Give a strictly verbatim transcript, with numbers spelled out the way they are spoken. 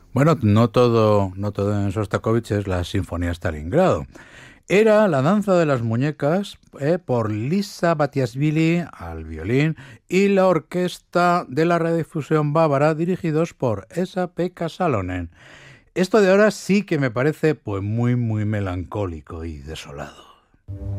Bueno, no todo, no todo en Sostakovich es la Sinfonía de Stalingrado. Era la danza de las muñecas eh, por Lisa Batiashvili al violín y la orquesta de la radiodifusión bávara dirigidos por Esa-Pekka Salonen. Esto de ahora sí que me parece pues muy muy melancólico y desolado.